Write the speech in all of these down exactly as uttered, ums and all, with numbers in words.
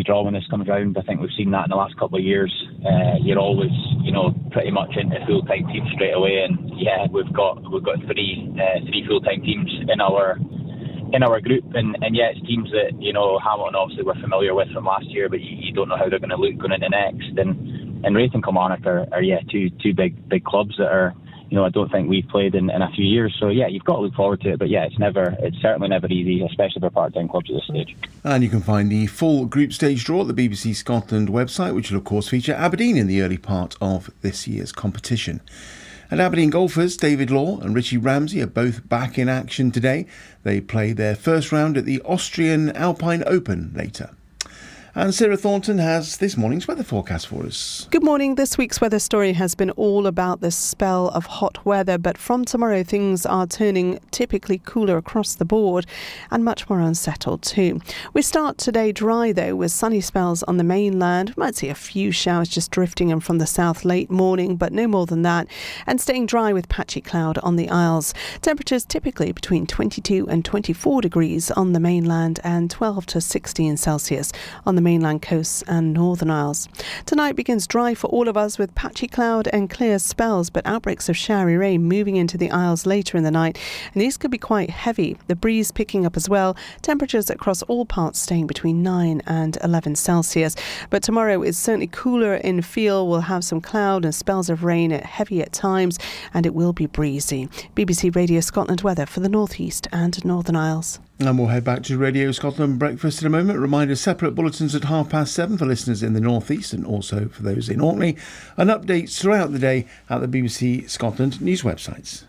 easy draw when this comes round. I think we've seen that in the last couple of years. Uh, you're always, you know, pretty much into full-time teams straight away, and yeah, we've got we've got three uh, three full-time teams in our in our group, and, and yeah, it's teams that, you know, Hamilton obviously we're familiar with from last year, but you, you don't know how they're going to look going into next, and and Raith and Kilmarnock are, are yeah two two big big clubs that are, you know, I don't think we've played in, in a few years. So, yeah, you've got to look forward to it. But, yeah, it's never, it's certainly never easy, especially for part-time clubs at this stage. And you can find the full group stage draw at the B B C Scotland website, which will, of course, feature Aberdeen in the early part of this year's competition. And Aberdeen golfers David Law and Richie Ramsey are both back in action today. They play their first round at the Austrian Alpine Open later. And Sarah Thornton has this morning's weather forecast for us. Good morning. This week's weather story has been all about this spell of hot weather, but from tomorrow things are turning typically cooler across the board and much more unsettled too. We start today dry though, with sunny spells on the mainland. We might see a few showers just drifting in from the south late morning, but no more than that, and staying dry with patchy cloud on the Isles. Temperatures typically between twenty-two and twenty-four degrees on the mainland and twelve to sixteen Celsius on the mainland coasts and Northern Isles. Tonight begins dry for all of us with patchy cloud and clear spells, but outbreaks of showery rain moving into the Isles later in the night, and these could be quite heavy. The breeze picking up as well. Temperatures across all parts staying between nine and eleven Celsius. But tomorrow is certainly cooler in feel. We'll have some cloud and spells of rain, heavy at times, and it will be breezy. B B C Radio Scotland weather for the North East and Northern Isles. And we'll head back to Radio Scotland Breakfast in a moment. Reminder, separate bulletins at half past seven for listeners in the North East and also for those in Orkney, and updates throughout the day at the B B C Scotland news websites.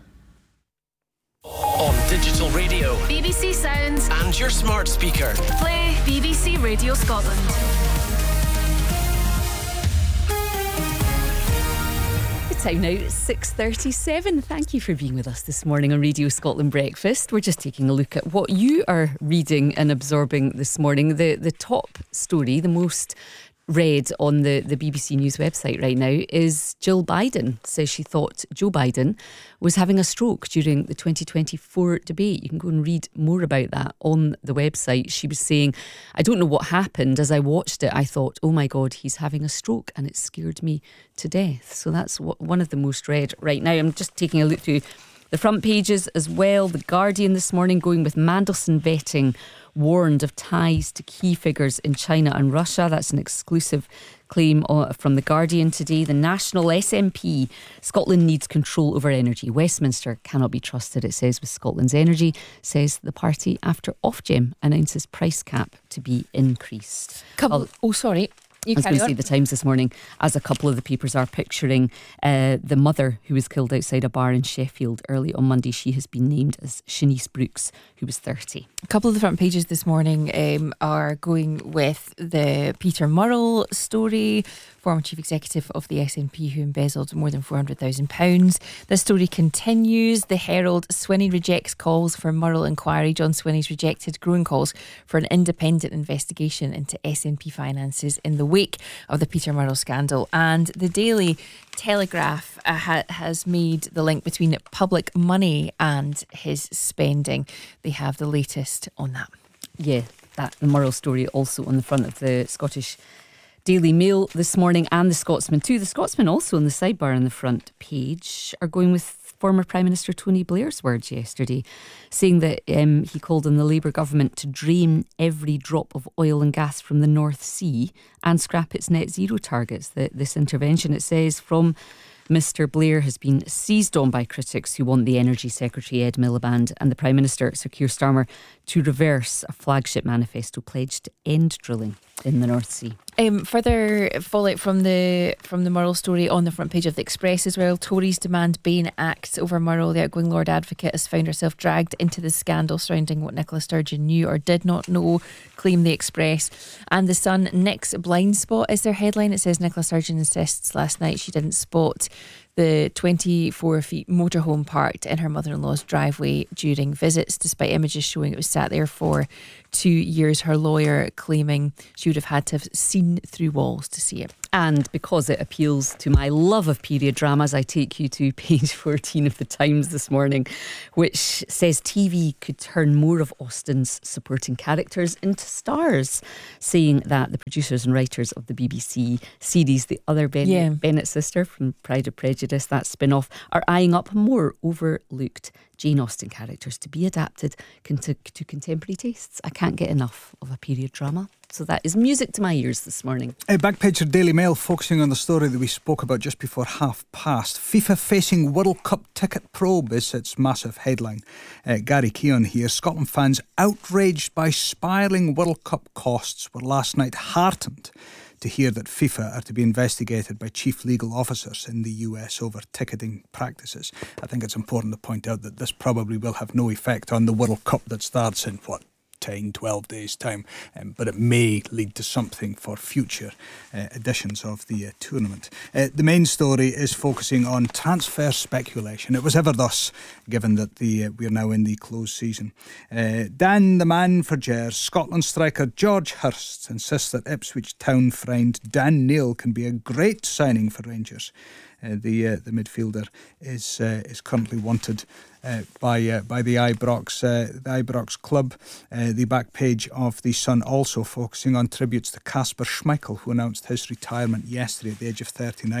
On digital radio, B B C Sounds, and your smart speaker. Play B B C Radio Scotland. Time now, six thirty-seven. Thank you for being with us this morning on Radio Scotland Breakfast. We're just taking a look at what you are reading and absorbing this morning. The the top story, the most read on the, the B B C News website right now, is Jill Biden says she thought Joe Biden was having a stroke during the twenty twenty-four debate. You can go and read more about that on the website. She was saying, I don't know what happened. As I watched it, I thought, oh my God, he's having a stroke, and it scared me to death. So that's what, one of the most read right now. I'm just taking a look through the front pages as well. The Guardian this morning going with Mandelson vetting warned of ties to key figures in China and Russia. That's an exclusive claim from The Guardian today. The National S N P, Scotland needs control over energy. Westminster cannot be trusted, it says, with Scotland's energy, says the party after Ofgem announces price cap to be increased. Couple, oh, sorry. You I was going to say the Times this morning, as a couple of the papers are picturing uh, the mother who was killed outside a bar in Sheffield early on Monday. She has been named as Shanice Brooks, who was thirty. A couple of the front pages this morning um, are going with the Peter Murrell story, former chief executive of the S N P who embezzled more than four hundred thousand pounds. The story continues. The Herald, Swinney rejects calls for Murrell inquiry. John Swinney's rejected growing calls for an independent investigation into S N P finances in the wake of the Peter Murrell scandal. And the Daily Telegraph uh, ha- has made the link between public money and his spending. They have the latest on that. Yeah, that the Murrell story also on the front of the Scottish Daily Mail this morning, and the Scotsman too. The Scotsman also on the sidebar on the front page are going with former Prime Minister Tony Blair's words yesterday, saying that um, he called on the Labour government to drain every drop of oil and gas from the North Sea and scrap its net zero targets. The, this intervention, it says, from Mr Blair has been seized on by critics who want the Energy Secretary Ed Miliband and the Prime Minister Sir Keir Starmer to reverse a flagship manifesto pledge to end drilling in the North Sea. Um, further fallout from the from the Murrell story on the front page of the Express as well. Tories demand Bain act over Murrell. The outgoing Lord Advocate has found herself dragged into the scandal surrounding what Nicola Sturgeon knew or did not know, claim the Express. And the Sun, Nick's blind spot is their headline. It says Nicola Sturgeon insists last night she didn't spot the twenty-four feet motorhome parked in her mother-in-law's driveway during visits, despite images showing it was sat there for two years. Her lawyer claiming she would have had to have seen through walls to see it. And because it appeals to my love of period dramas, I take you to page fourteen of the Times this morning, which says T V could turn more of Austen's supporting characters into stars, saying that the producers and writers of the B B C series The Other Ben- Yeah. Bennett Sister from Pride and Prejudice, that spin-off, are eyeing up more overlooked Jane Austen characters to be adapted to, to contemporary tastes. I can't get enough of a period drama. So that is music to my ears this morning. Uh, back page of Daily Mail focusing on the story that we spoke about just before half past. FIFA facing World Cup ticket probe is its massive headline. Uh, Gary Keown here. Scotland fans outraged by spiralling World Cup costs were last night heartened to hear that FIFA are to be investigated by chief legal officers in the U S over ticketing practices. I think it's important to point out that this probably will have no effect on the World Cup that starts in, what, ten, twelve days' time, um, but it may lead to something for future uh, editions of the uh, tournament. Uh, the main story is focusing on transfer speculation. It was ever thus, given that the uh, we are now in the close season. Uh, Dan, the man for Gers, Scotland striker George Hurst insists that Ipswich Town friend Dan Neil can be a great signing for Rangers. Uh, the uh, the midfielder is uh, is currently wanted uh, by uh, by the Ibrox uh, the Ibrox club. Uh, the back page of the Sun also focusing on tributes to Kasper Schmeichel, who announced his retirement yesterday at the age of thirty-nine.